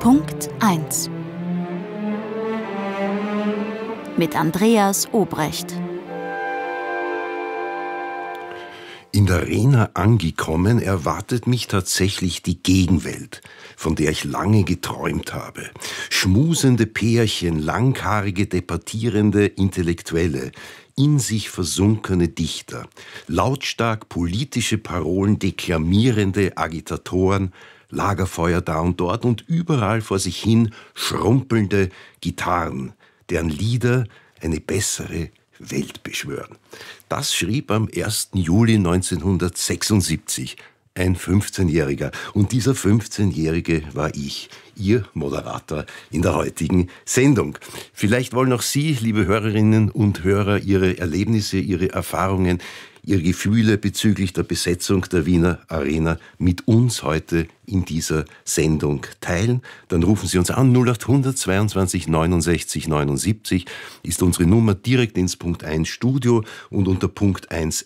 Punkt 1 mit Andreas Obrecht. In der Arena angekommen, erwartet mich tatsächlich die Gegenwelt, von der ich lange geträumt habe. Schmusende Pärchen, langhaarige, debattierende Intellektuelle, in sich versunkene Dichter, lautstark politische Parolen deklamierende Agitatoren, Lagerfeuer da und dort und überall vor sich hin schrumpelnde Gitarren, deren Lieder eine bessere Welt beschwören. Das schrieb am 1. Juli 1976 ein 15-Jähriger. Und dieser 15-Jährige war ich, Ihr Moderator in der heutigen Sendung. Vielleicht wollen auch Sie, liebe Hörerinnen und Hörer, Ihre Erlebnisse, Ihre Erfahrungen, Ihre Gefühle bezüglich der Besetzung der Wiener Arena mit uns heute in dieser Sendung teilen. Dann rufen Sie uns an, 0800 22 69 79 ist unsere Nummer, direkt ins Punkt 1 Studio, und unter Punkt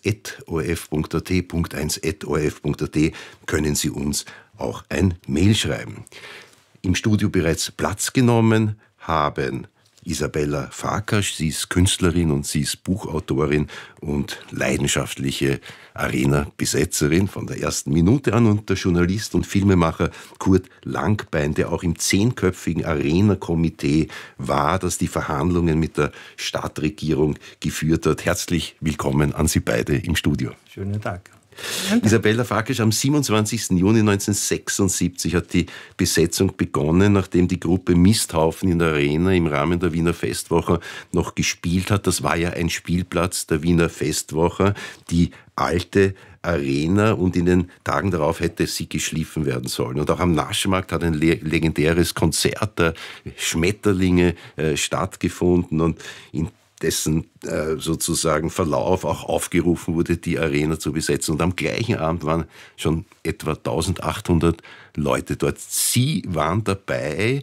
1@orf.at, Punkt 1@orf.at können Sie uns auch ein Mail schreiben. Im Studio bereits Platz genommen haben Isabella Farkasch, sie ist Künstlerin und sie ist Buchautorin und leidenschaftliche Arena-Besetzerin von der ersten Minute an, und der Journalist und Filmemacher Kurt Langbein, der auch im 10-köpfigen Arena-Komitee war, das die Verhandlungen mit der Stadtregierung geführt hat. Herzlich willkommen an Sie beide im Studio. Schönen Tag. Isabella Farkasch, am 27. Juni 1976 hat die Besetzung begonnen, nachdem die Gruppe Misthaufen in der Arena im Rahmen der Wiener Festwoche noch gespielt hat. Das war ja ein Spielplatz der Wiener Festwoche, die alte Arena, und in den Tagen darauf hätte sie geschliffen werden sollen. Und auch am Naschmarkt hat ein legendäres Konzert der Schmetterlinge stattgefunden, und in dessen sozusagen Verlauf auch aufgerufen wurde, die Arena zu besetzen. Und am gleichen Abend waren schon etwa 1800 Leute dort. Sie waren dabei.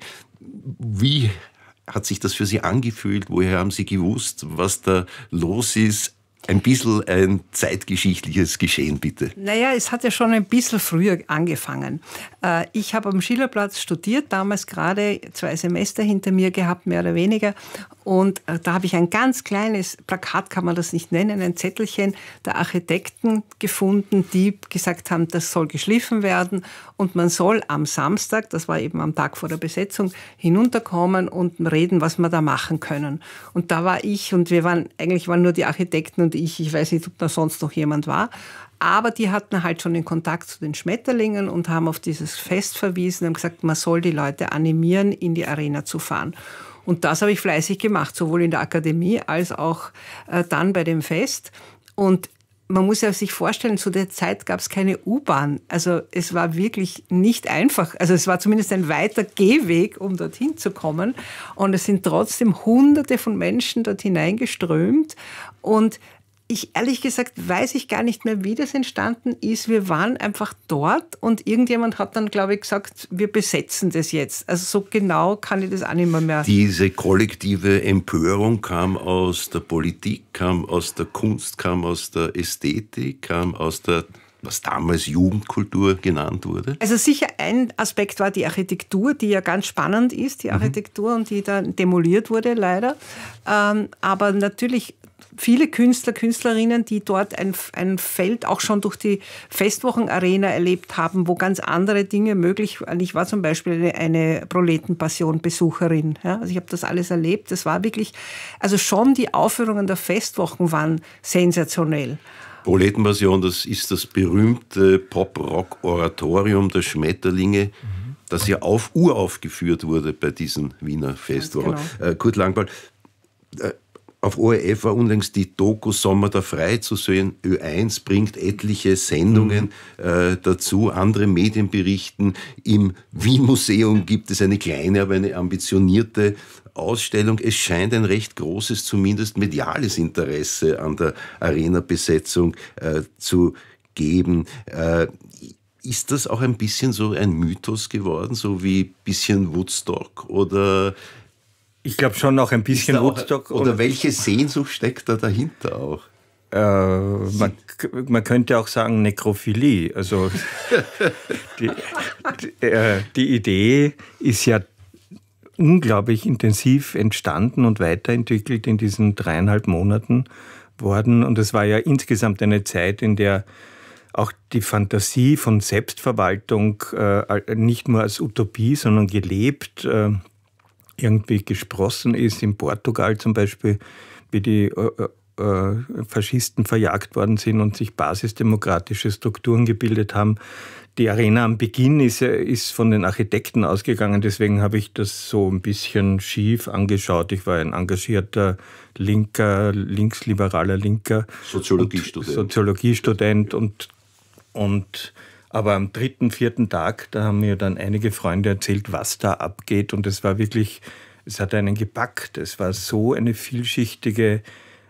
Wie hat sich das für Sie angefühlt? Woher haben Sie gewusst, was da los ist? Ein bisschen ein zeitgeschichtliches Geschehen, bitte. Naja, es hat ja schon ein bisschen früher angefangen. Ich habe am Schillerplatz studiert, damals gerade 2 Semester hinter mir gehabt, mehr oder weniger. Und da habe ich ein ganz kleines Plakat, kann man das nicht nennen, ein Zettelchen der Architekten gefunden, die gesagt haben, das soll geschliffen werden und man soll am Samstag, das war eben am Tag vor der Besetzung, hinunterkommen und reden, was wir da machen können. Und da war ich, und eigentlich waren nur die Architekten und ich weiß nicht, ob da sonst noch jemand war, aber die hatten halt schon den Kontakt zu den Schmetterlingen und haben auf dieses Fest verwiesen und gesagt, man soll die Leute animieren, in die Arena zu fahren. Und das habe ich fleißig gemacht, sowohl in der Akademie als auch dann bei dem Fest. Und man muss ja sich vorstellen, zu der Zeit gab es keine U-Bahn. Also es war wirklich nicht einfach. Also es war zumindest ein weiter Gehweg, um dorthin zu kommen. Und es sind trotzdem Hunderte von Menschen dort hineingeströmt. Und ehrlich gesagt, weiß ich gar nicht mehr, wie das entstanden ist. Wir waren einfach dort und irgendjemand hat dann, glaube ich, gesagt, wir besetzen das jetzt. Also so genau kann ich das auch nicht mehr. Diese kollektive Empörung kam aus der Politik, kam aus der Kunst, kam aus der Ästhetik, kam aus der, was damals Jugendkultur genannt wurde? Also sicher ein Aspekt war die Architektur, die ja ganz spannend ist, die Architektur, und die dann demoliert wurde leider. Aber natürlich viele Künstler, Künstlerinnen, die dort ein Feld auch schon durch die Festwochenarena erlebt haben, wo ganz andere Dinge möglich waren. Ich war zum Beispiel eine Proletenpassion-Besucherin. Ja, also ich habe das alles erlebt. Das war wirklich, also schon die Aufführungen der Festwochen waren sensationell. Proletenpassion, das ist das berühmte Pop-Rock-Oratorium der Schmetterlinge, das ja uraufgeführt wurde bei diesen Wiener Festwochen. Genau. Kurt Langbein, auf ORF war unlängst die Doku Sommer der Frei zu sehen. Ö1 bringt etliche Sendungen dazu. Andere Medien berichten, im Wien-Museum gibt es eine kleine, aber eine ambitionierte Ausstellung. Es scheint ein recht großes, zumindest mediales Interesse an der Arena-Besetzung zu geben. Ist das auch ein bisschen so ein Mythos geworden, so wie ein bisschen Woodstock, oder? Ich glaube schon noch ein bisschen Woodstock. Oder welche Sehnsucht steckt da dahinter auch? Man könnte auch sagen Nekrophilie. Also die Idee ist ja unglaublich intensiv entstanden und weiterentwickelt in diesen 3,5 Monaten worden. Und es war ja insgesamt eine Zeit, in der auch die Fantasie von Selbstverwaltung nicht nur als Utopie, sondern gelebt irgendwie gesprossen ist. In Portugal zum Beispiel, wie die Faschisten verjagt worden sind und sich basisdemokratische Strukturen gebildet haben. Die Arena am Beginn ist von den Architekten ausgegangen, deswegen habe ich das so ein bisschen schief angeschaut. Ich war ein engagierter linksliberaler Linker. Soziologiestudent aber am 3., 4. Tag, da haben mir dann einige Freunde erzählt, was da abgeht, und es war wirklich, es hat einen gepackt. Es war so eine vielschichtige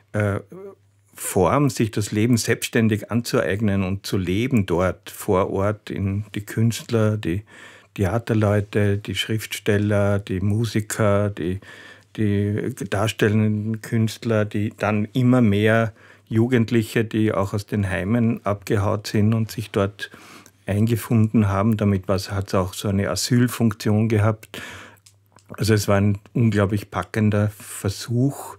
Form, sich das Leben selbstständig anzueignen und zu leben dort vor Ort, die Künstler, die Theaterleute, die Schriftsteller, die Musiker, die darstellenden Künstler, die dann immer mehr Jugendliche, die auch aus den Heimen abgehaut sind und sich dort eingefunden haben. Damit hat es auch so eine Asylfunktion gehabt. Also es war ein unglaublich packender Versuch,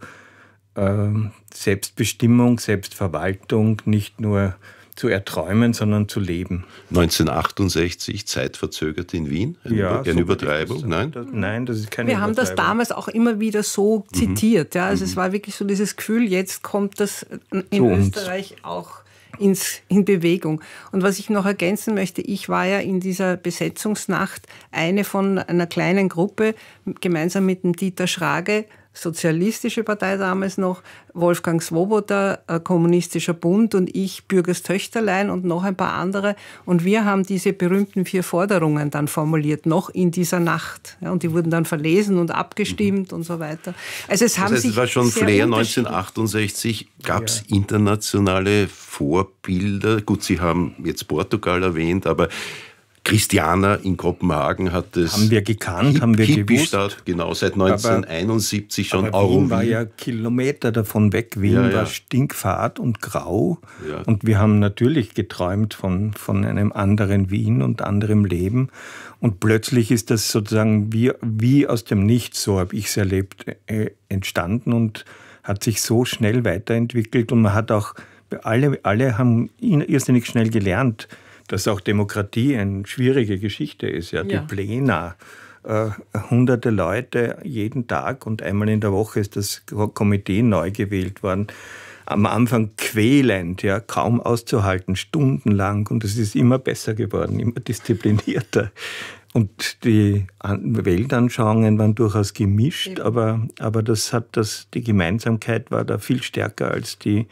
Selbstbestimmung, Selbstverwaltung nicht nur zu erträumen, sondern zu leben. 1968, zeitverzögert in Wien? Eine Übertreibung? Nein, das ist keine Übertreibung. Wir haben das damals auch immer wieder so zitiert. Ja? Also es war wirklich so dieses Gefühl, jetzt kommt das in Österreich auch in Bewegung. Und was ich noch ergänzen möchte, ich war ja in dieser Besetzungsnacht eine von einer kleinen Gruppe, gemeinsam mit dem Dieter Schrage, Sozialistische Partei damals noch, Wolfgang Swoboda, Kommunistischer Bund, und ich, Bürgers Töchterlein, und noch ein paar andere. Und wir haben diese berühmten 4 Forderungen dann formuliert, noch in dieser Nacht. Ja, und die wurden dann verlesen und abgestimmt und so weiter. Also es war schon Flair 1968. Gab es internationale Vorbilder? Gut, Sie haben jetzt Portugal erwähnt, aber Christiana in Kopenhagen hat es. Haben wir gekannt, haben wir gewusst. Genau, seit 1971 schon. Aber Wien war ja Kilometer davon weg. Wien war stinkfad und grau. Ja. Und wir haben natürlich geträumt von einem anderen Wien und anderem Leben. Und plötzlich ist das sozusagen wie aus dem Nichts, so habe ich es erlebt, entstanden und hat sich so schnell weiterentwickelt. Und man hat auch, alle haben irrsinnig schnell gelernt, dass auch Demokratie eine schwierige Geschichte ist. Ja. Die Plena, hunderte Leute jeden Tag, und einmal in der Woche ist das Komitee neu gewählt worden. Am Anfang quälend, ja, kaum auszuhalten, stundenlang, und es ist immer besser geworden, immer disziplinierter. Und die Weltanschauungen waren durchaus gemischt, aber die Gemeinsamkeit war da viel stärker als die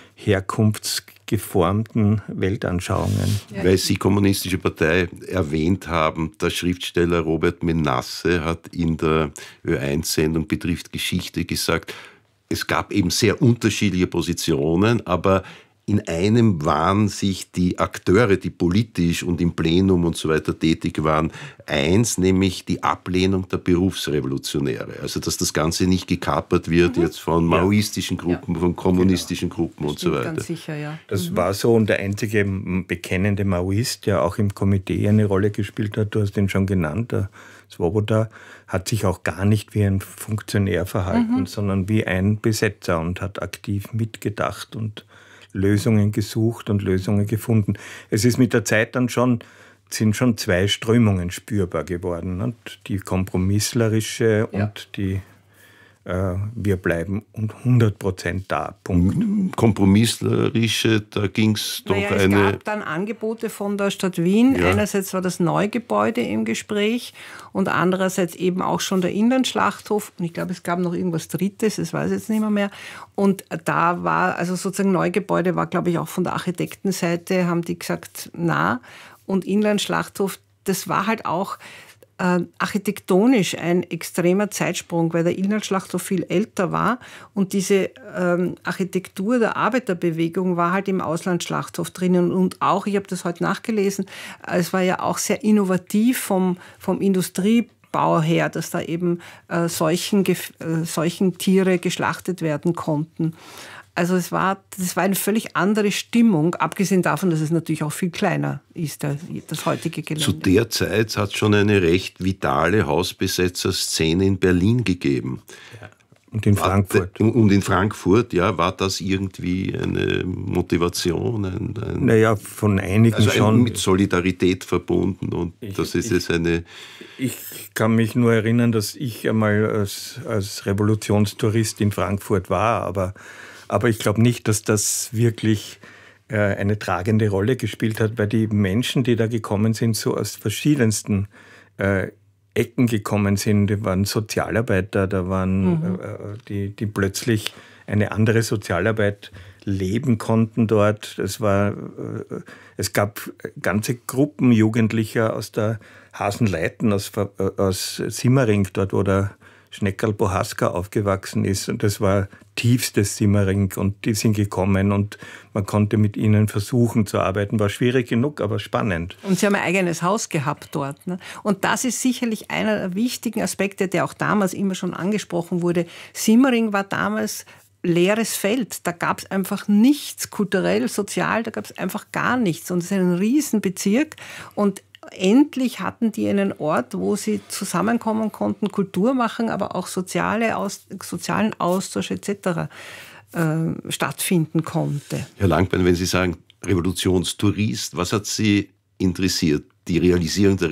herkunftsgeformten Weltanschauungen. Weil Sie Kommunistische Partei erwähnt haben, der Schriftsteller Robert Menasse hat in der Ö1-Sendung Betrifft Geschichte gesagt, es gab eben sehr unterschiedliche Positionen, aber in einem waren sich die Akteure, die politisch und im Plenum und so weiter tätig waren, eins, nämlich die Ablehnung der Berufsrevolutionäre. Also dass das Ganze nicht gekapert wird jetzt von maoistischen Gruppen, von kommunistischen Gruppen und so weiter. Ganz sicher, ja. Das war so, und der einzige bekennende Maoist, der auch im Komitee eine Rolle gespielt hat, du hast ihn schon genannt, der Swoboda, hat sich auch gar nicht wie ein Funktionär verhalten, sondern wie ein Besetzer, und hat aktiv mitgedacht und Lösungen gesucht und Lösungen gefunden. Es ist mit der Zeit dann sind schon 2 Strömungen spürbar geworden. Und die kompromisslerische und die wir bleiben 100% da. Punkt. Kompromisslerische, da ging es doch Es gab dann Angebote von der Stadt Wien. Ja. Einerseits war das Neugebäude im Gespräch und andererseits eben auch schon der Inlandschlachthof. Und ich glaube, es gab noch irgendwas Drittes, das weiß ich jetzt nicht mehr. Und da war, also sozusagen Neugebäude war, glaube ich, auch von der Architektenseite, haben die gesagt, na. Und Inlandschlachthof, das war halt auch architektonisch ein extremer Zeitsprung, weil der Inlandschlachthof viel älter war, und diese Architektur der Arbeiterbewegung war halt im Auslandschlachthof drinnen, und auch, ich habe das heute nachgelesen, es war ja auch sehr innovativ vom Industriebau her, dass da eben Seuchentiere geschlachtet werden konnten. Also das war eine völlig andere Stimmung, abgesehen davon, dass es natürlich auch viel kleiner ist, das heutige Gelände. Zu der Zeit hat es schon eine recht vitale Hausbesetzerszene in Berlin gegeben. Ja. Und in Frankfurt. Und in Frankfurt, ja, war das irgendwie eine Motivation? Naja, von einigen schon. Mit Solidarität verbunden. Und das ist jetzt eine... Ich kann mich nur erinnern, dass ich einmal als Revolutionstourist in Frankfurt war, aber ich glaube nicht, dass das wirklich eine tragende Rolle gespielt hat, weil die Menschen, die da gekommen sind, so aus verschiedensten Ecken gekommen sind. Da waren Sozialarbeiter, da waren die plötzlich eine andere Sozialarbeit leben konnten dort. Es gab ganze Gruppen Jugendlicher aus der Hasenleiten, aus Simmering, dort wo der Schneckerl Bohaska aufgewachsen ist. Und das war tiefstes Simmering und die sind gekommen und man konnte mit ihnen versuchen zu arbeiten. War schwierig genug, aber spannend. Und sie haben ein eigenes Haus gehabt dort. Ne? Und das ist sicherlich einer der wichtigen Aspekte, der auch damals immer schon angesprochen wurde. Simmering war damals leeres Feld. Da gab es einfach nichts, kulturell, sozial, da gab es einfach gar nichts. Und es ist ein Riesenbezirk und endlich hatten die einen Ort, wo sie zusammenkommen konnten, Kultur machen, aber auch sozialen Austausch etc. Stattfinden konnte. Herr Langbein, wenn Sie sagen Revolutionstourist, was hat Sie interessiert? Die Realisierung der